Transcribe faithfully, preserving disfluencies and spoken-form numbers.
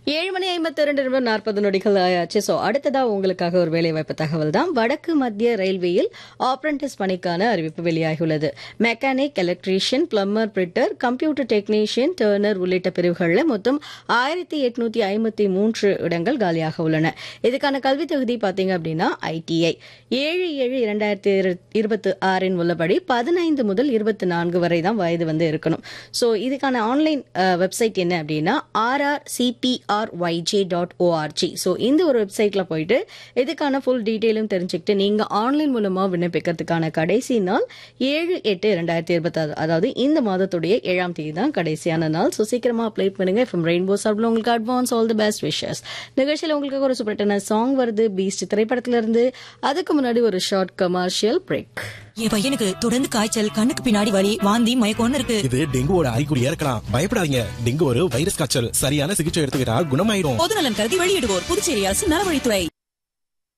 ஏழு மணி ஐம்பத்தி இரண்டு நிமிடம் நாற்பது நொடிகள் ஆயாச்சு. ஸோ அடுத்ததா உங்களுக்காக ஒரு வேலைவாய்ப்பு தகவல் தான். வடக்கு மத்திய ரயில்வேயில் ஆப்ரண்டிஸ் பணிக்கான அறிவிப்பு வெளியாகியுள்ளது. Mechanic, electrician, plumber, பிரிட்டர், computer technician, turner உள்ளிட்ட பிரிவுகளில் மொத்தம் ஆயிரத்தி எட்நூத்தி ஐம்பத்தி மூன்று இடங்கள் காலியாக உள்ளன. இதுக்கான கல்வி தகுதி பார்த்தீங்க அப்படின்னா ஐடிஐ ஏழு ஏழு இரண்டாயிரத்தி இருபத்தி ஆறின் உள்ளபடி பதினைந்து முதல் இருபத்தி நான்கு வரை தான் வயது வந்து இருக்கணும். ஸோ இதுக்கான ஆன்லைன் வெப்சைட் என்ன அப்படின்னா ஆர்ஆர் சிபிஆர்ஒய்ஜே டாட் ஓஆர்ஜி. ஸோ இந்த ஒரு வெப்சைட்ல போயிட்டு இதுக்கான ஃபுல் டீட்டெயிலும் தெரிஞ்சுக்கிட்டு நீங்க ஆன்லைன் மூலமா விண்ணப்பிக்கிறதுக்கான கடைசி நாள் ஏழு எட்டு இரண்டாயிரத்தி இருபத்தி ஆறு, அதாவது இந்த மாதத்துடைய ஏழாம் தேதி தான் கடைசியான நாள். ஸோ சீக்கிரமா அப்ளை பண்ணுங்க. ஃப்ரம் ரெயின்போ சார்பில் உங்களுக்கு advance all the best wishes. நிகழ்ச்சியில் உங்களுக்கு ஒரு சூப்பரான சாங் வருது பீஸ்ட் திரைப்படத்துல இருந்து. அதுக்கு முன்னாடி ஒரு ஷார்ட் கமர்ஷியல் பிரேக். என் பையனுக்கு தொடர்ந்து காய்ச்சல், கண்ணுக்கு பின்னாடி வலி, வாந்தி, மயக்கம்னு இருக்கு. இது டெங்குவோட அறிகுறியா இருக்கலாம். பயப்படாதீங்க. டெங்கு ஒரு வைரஸ் காய்ச்சல். சரியான சிகிச்சை எடுத்துக்கிட்டா குணமாயிரும். பொதுநலன் கருதி வெளியிடுவோர் புதுச்சேரி அரசு நலவழித்துறை.